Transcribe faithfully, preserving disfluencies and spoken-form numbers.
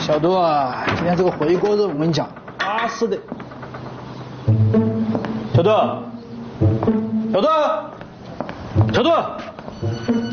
小杜啊，今天这个回锅肉，我跟你讲，巴适的。小杜，小杜，小杜。